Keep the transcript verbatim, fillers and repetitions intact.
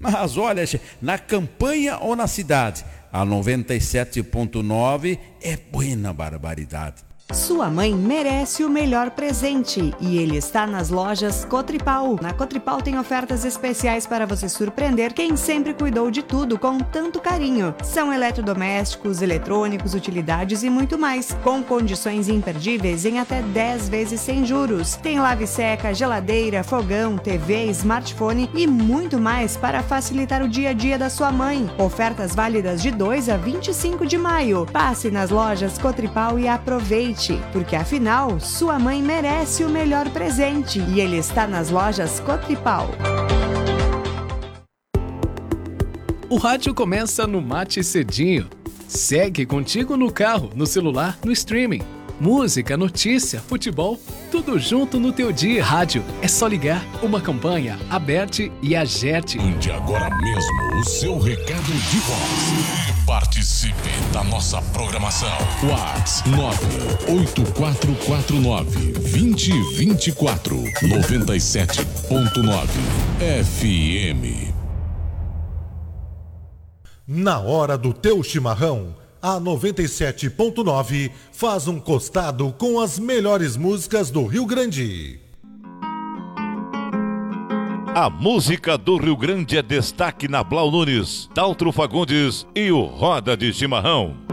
Mas olha, na campanha ou na cidade, a noventa e sete ponto nove é buena barbaridade. Sua mãe merece o melhor presente e ele está nas lojas Cotripal. Na Cotripal tem ofertas especiais para você surpreender quem sempre cuidou de tudo com tanto carinho. São eletrodomésticos, eletrônicos, utilidades e muito mais, com condições imperdíveis em até dez vezes sem juros. Tem lave-seca, geladeira, fogão, T V, smartphone e muito mais para facilitar o dia a dia da sua mãe. Ofertas válidas de dois a vinte e cinco de maio. Passe nas lojas Cotripal e aproveite. Porque afinal, sua mãe merece o melhor presente e ele está nas lojas Cotripal. O rádio começa no Mate Cedinho. Segue contigo no carro, no celular, no streaming. Música, notícia, futebol, tudo junto no teu dia. Rádio, é só ligar. Uma campanha, Aberte e Agerte. Mande agora mesmo o seu recado de voz. E participe da nossa programação. WhatsApp nove oito quatro quatro nove, dois zero dois quatro, noventa e sete ponto nove F M. Na hora do teu chimarrão, a noventa e sete ponto nove faz um costado com as melhores músicas do Rio Grande. A música do Rio Grande é destaque na Blau Nunes, Daltro Fagundes e o Roda de Chimarrão.